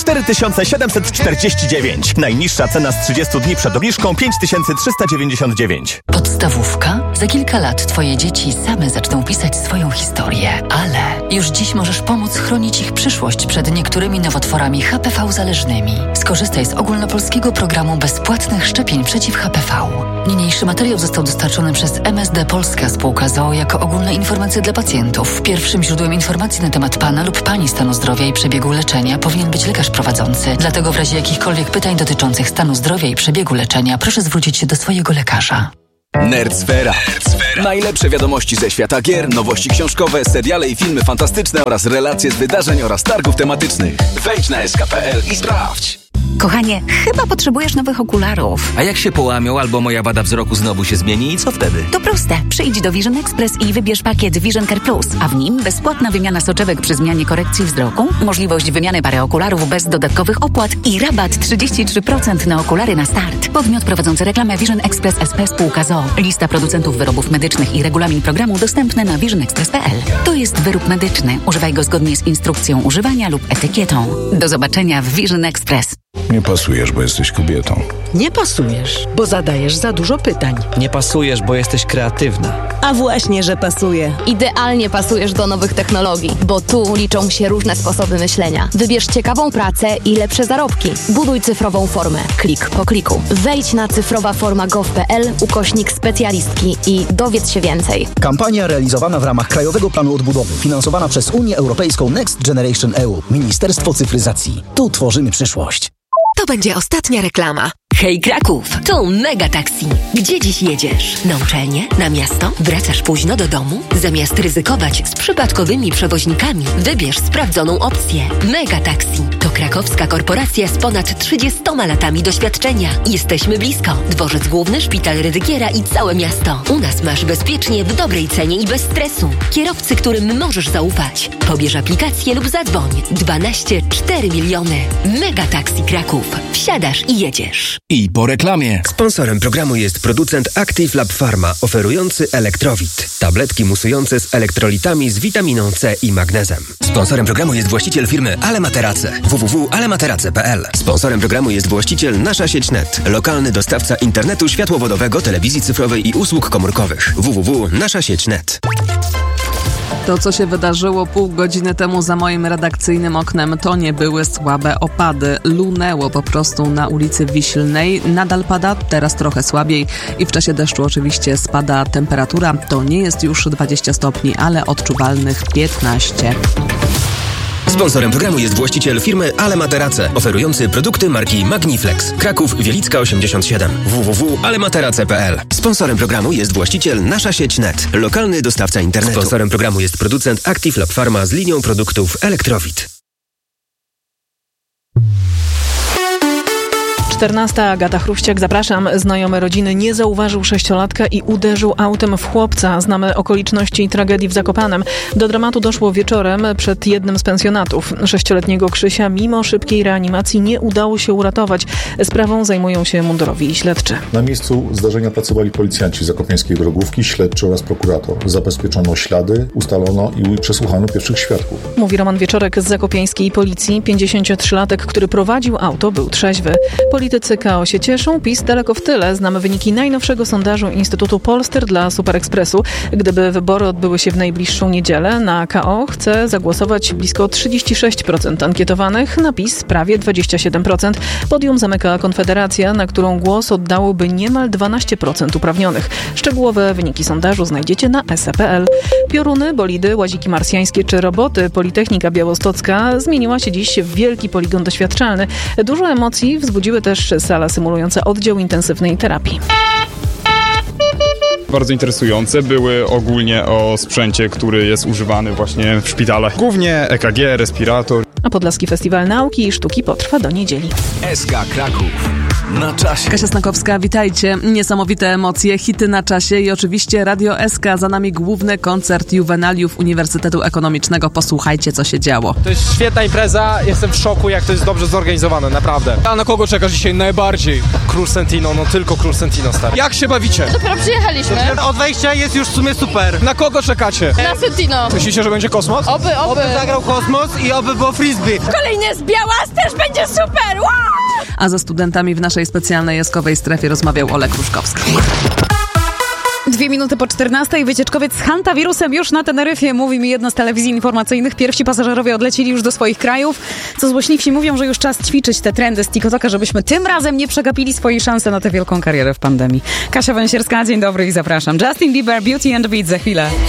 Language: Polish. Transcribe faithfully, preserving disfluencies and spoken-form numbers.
cztery tysiące siedemset czterdzieści dziewięć. Najniższa cena z trzydziestu dni przed obniżką pięć tysięcy trzysta dziewięćdziesiąt dziewięć. Podstawówka? Za kilka lat twoje dzieci same zaczną pisać swoją historię, ale już dziś możesz pomóc chronić ich przyszłość przed niektórymi nowotworami H P V zależnymi. Skorzystaj z ogólnopolskiego programu bezpłatnych szczepień przeciw H P V. Niniejszy materiał został dostarczony przez M S D Polska Spółka z o o jako ogólne informacje dla pacjentów. Pierwszym źródłem informacji na temat pana lub pani stanu zdrowia i przebiegu leczenia powinien być lekarz prowadzący. Dlatego w razie jakichkolwiek pytań dotyczących stanu zdrowia i przebiegu leczenia proszę zwrócić się do swojego lekarza. Nerdsfera. Najlepsze wiadomości ze świata gier, nowości książkowe, seriale i filmy fantastyczne oraz relacje z wydarzeń oraz targów tematycznych. Wejdź na es ka kropka pe el i sprawdź. Kochanie, chyba potrzebujesz nowych okularów. A jak się połamią albo moja wada wzroku znowu się zmieni i co wtedy? To proste. Przyjdź do Vision Express i wybierz pakiet Vision Care Plus, a w nim bezpłatna wymiana soczewek przy zmianie korekcji wzroku, możliwość wymiany pary okularów bez dodatkowych opłat i rabat trzydzieści trzy procent na okulary na start. Podmiot prowadzący reklamę Vision Express S P Spółka z o o. Lista producentów wyrobów medycznych i regulamin programu dostępne na vision express kropka pe el. To jest wyrób medyczny. Używaj go zgodnie z instrukcją używania lub etykietą. Do zobaczenia w Vision Express. Nie pasujesz, bo jesteś kobietą. Nie pasujesz, bo zadajesz za dużo pytań. Nie pasujesz, bo jesteś kreatywna. A właśnie, że pasuje. Idealnie pasujesz do nowych technologii, bo tu liczą się różne sposoby myślenia. Wybierz ciekawą pracę i lepsze zarobki. Buduj cyfrową formę. Klik po kliku. Wejdź na cyfrowaforma kropka gov kropka pe el ukośnik specjalistki i dowiedz się więcej. Kampania realizowana w ramach Krajowego Planu Odbudowy, finansowana przez Unię Europejską Next Generation E U, Ministerstwo Cyfryzacji. Tu tworzymy przyszłość. To będzie ostatnia reklama. Hej Kraków, to Mega Taxi. Gdzie dziś jedziesz? Na uczelnię? Na miasto? Wracasz późno do domu? Zamiast ryzykować z przypadkowymi przewoźnikami, wybierz sprawdzoną opcję. Mega Taxi to krakowska korporacja z ponad trzydziestoma latami doświadczenia. Jesteśmy blisko. Dworzec Główny, Szpital Rydygiera i całe miasto. U nas masz bezpiecznie, w dobrej cenie i bez stresu. Kierowcy, którym możesz zaufać. Pobierz aplikację lub zadzwoń. dwanaście cztery miliony. Mega Taxi Kraków. Wsiadasz i jedziesz. I po reklamie. Sponsorem programu jest producent Active Lab Pharma, oferujący Elektrowit. Tabletki musujące z elektrolitami z witaminą C i magnezem. Sponsorem programu jest właściciel firmy Alematerace. w w w kropka alematerace kropka pe el. Sponsorem programu jest właściciel Nasza Sieć Net. Lokalny dostawca internetu światłowodowego, telewizji cyfrowej i usług komórkowych. w w w kropka nasza sieć kropka net. To, co się wydarzyło pół godziny temu za moim redakcyjnym oknem, to nie były słabe opady. Lunęło po prostu na ulicy Wiślnej. Nadal pada, teraz trochę słabiej i w czasie deszczu oczywiście spada temperatura. To nie jest już dwadzieścia stopni, ale odczuwalnych piętnaście. Sponsorem programu jest właściciel firmy Alematerace, oferujący produkty marki Magniflex. Kraków, Wielicka osiemdziesiąt siedem. w w w kropka alematerace kropka pe el. Sponsorem programu jest właściciel Nasza Sieć Net. Lokalny dostawca internetu. Sponsorem programu jest producent Active Lab Pharma z linią produktów Elektrowit. czternasta. Agata Chruściak, zapraszam. Znajomy rodziny nie zauważył sześciolatka i uderzył autem w chłopca. Znamy okoliczności tragedii w Zakopanem. Do dramatu doszło wieczorem przed jednym z pensjonatów. Sześcioletniego Krzysia mimo szybkiej reanimacji nie udało się uratować. Sprawą zajmują się mundurowi i śledczy. Na miejscu zdarzenia pracowali policjanci zakopiańskiej drogówki, śledczy oraz prokurator. Zabezpieczono ślady, ustalono i przesłuchano pierwszych świadków. Mówi Roman Wieczorek z zakopiańskiej policji. pięćdziesięciotrzylatek, który prowadził auto, był trzeźwy. Politycy K O się cieszą, PiS daleko w tyle. Znamy wyniki najnowszego sondażu Instytutu Polster dla Superekspresu. Gdyby wybory odbyły się w najbliższą niedzielę, na K O chce zagłosować blisko trzydzieści sześć procent ankietowanych, na PiS prawie dwadzieścia siedem procent. Podium zamyka Konfederacja, na którą głos oddałoby niemal dwanaście procent uprawnionych. Szczegółowe wyniki sondażu znajdziecie na es e kropka pe el. Pioruny, bolidy, łaziki marsjańskie czy roboty. Politechnika Białostocka zmieniła się dziś w wielki poligon doświadczalny. Dużo emocji wzbudziły też sala symulująca oddział intensywnej terapii. Bardzo interesujące były ogólnie o sprzęcie, który jest używany właśnie w szpitalach. Głównie E K G, respirator. A Podlaski Festiwal Nauki i Sztuki potrwa do niedzieli. S K Kraków. na czasie. Kasia Snakowska, witajcie. Niesamowite emocje, hity na czasie i oczywiście Radio S K. Za nami główny koncert juwenaliów Uniwersytetu Ekonomicznego. Posłuchajcie, co się działo. To jest świetna impreza, jestem w szoku, jak to jest dobrze zorganizowane, naprawdę. A na kogo czekasz dzisiaj najbardziej? Król Sentino, no tylko Król Sentino, stary. Jak się bawicie? Dopiero przyjechaliśmy. Od wejścia jest już w sumie super. Na kogo czekacie? Na Sentino. Myślicie, że będzie kosmos? Oby, oby. Oby zagrał kosmos i oby było frisbee. Kolejny jest Białas, też będzie super! Wow! A ze studentami w naszej specjalnej jaskowej strefie rozmawiał Olek Ruszkowski. Dwie minuty po czternastej. Wycieczkowiec z hantawirusem już na Teneryfie. Mówi mi jedna z telewizji informacyjnych. Pierwsi pasażerowie odlecili już do swoich krajów. Co złośliwsi mówią, że już czas ćwiczyć te trendy z TikToka, żebyśmy tym razem nie przegapili swojej szansy na tę wielką karierę w pandemii. Kasia Węsierska, dzień dobry i zapraszam. Justin Bieber, Beauty and the Beat za chwilę.